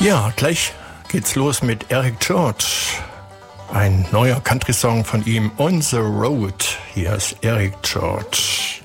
Ja, gleich geht's los mit Eric George. Ein neuer Country-Song von ihm, On the Road. Hier ist Eric George.